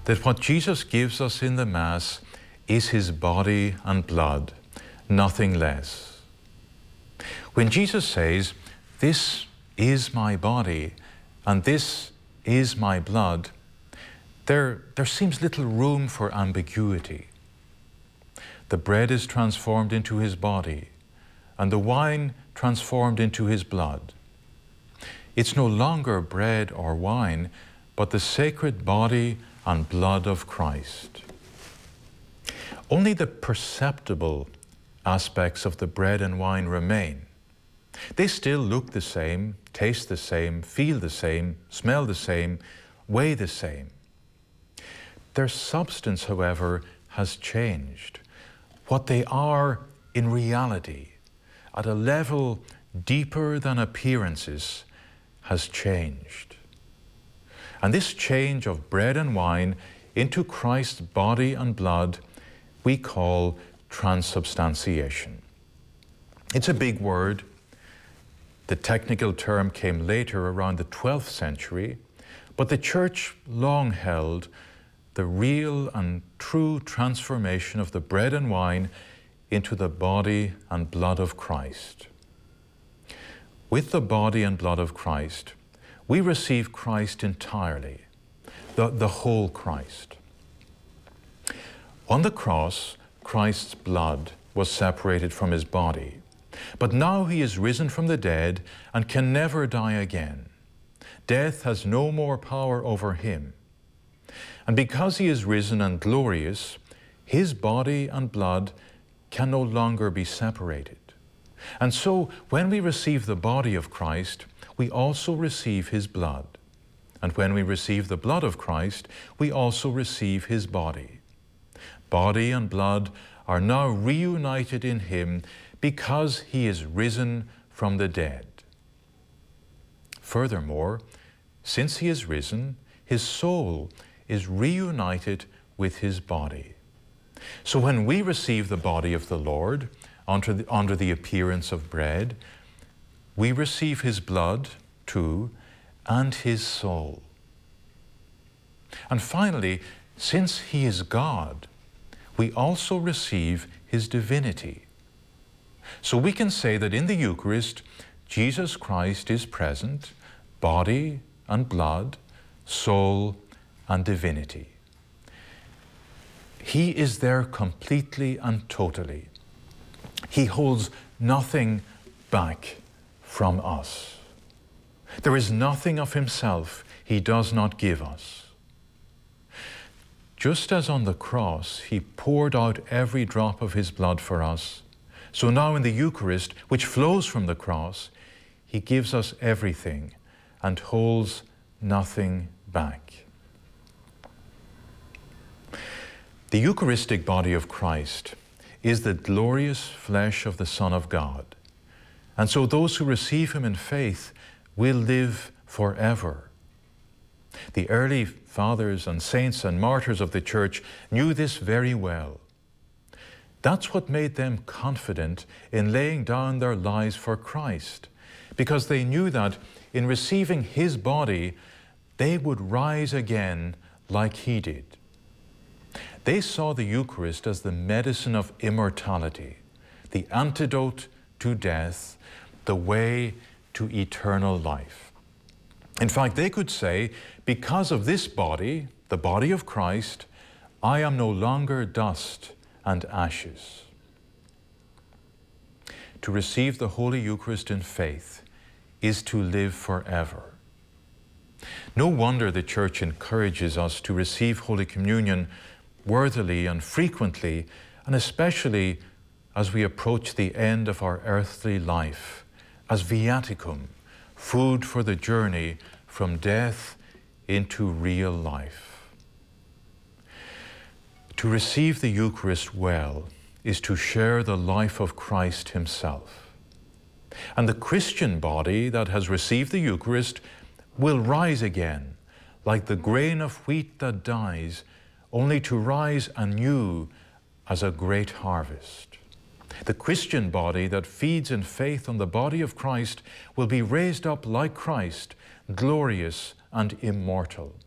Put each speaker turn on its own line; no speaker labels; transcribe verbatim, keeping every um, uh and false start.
that what Jesus gives us in the Mass is his body and blood, nothing less. When Jesus says, "This is my body and this is my blood," there, there seems little room for ambiguity. The bread is transformed into his body and the wine transformed into his blood. It's no longer bread or wine, but the sacred body and blood of Christ. Only the perceptible aspects of the bread and wine remain. They still look the same, taste the same, feel the same, smell the same, weigh the same. Their substance, however, has changed. What they are in reality, at a level deeper than appearances, has changed. And this change of bread and wine into Christ's body and blood we call transubstantiation. It's a big word. The technical term came later, around the twelfth century, but the Church long held the real and true transformation of the bread and wine into the body and blood of Christ. With the body and blood of Christ, we receive Christ entirely, the, the whole Christ. On the cross, Christ's blood was separated from his body, but now he is risen from the dead and can never die again. Death has no more power over him. And because he is risen and glorious, his body and blood can no longer be separated. And so, when we receive the body of Christ, we also receive his blood. And when we receive the blood of Christ, we also receive his body. Body and blood are now reunited in him because he is risen from the dead. Furthermore, since he is risen, his soul is reunited with his body. So when we receive the body of the Lord under the, under the appearance of bread, we receive his blood too, and his soul. And finally, since he is God, we also receive his divinity. So we can say that in the Eucharist, Jesus Christ is present, body and blood, soul and divinity. He is there completely and totally. He holds nothing back from us. There is nothing of himself he does not give us. Just as on the cross he poured out every drop of his blood for us, so now in the Eucharist, which flows from the cross, he gives us everything and holds nothing back. The Eucharistic body of Christ is the glorious flesh of the Son of God. And so those who receive him in faith will live forever. The early fathers and saints and martyrs of the Church knew this very well. That's what made them confident in laying down their lives for Christ, because they knew that in receiving his body, they would rise again like he did. They saw the Eucharist as the medicine of immortality, the antidote to death, the way to eternal life. In fact, they could say, because of this body, the body of Christ, I am no longer dust and ashes. To receive the Holy Eucharist in faith is to live forever. No wonder the Church encourages us to receive Holy Communion worthily and frequently, and especially as we approach the end of our earthly life, as viaticum, food for the journey from death into real life. To receive the Eucharist well is to share the life of Christ himself. And the Christian body that has received the Eucharist will rise again, like the grain of wheat that dies, only to rise anew as a great harvest. The Christian body that feeds in faith on the body of Christ will be raised up like Christ, glorious and immortal.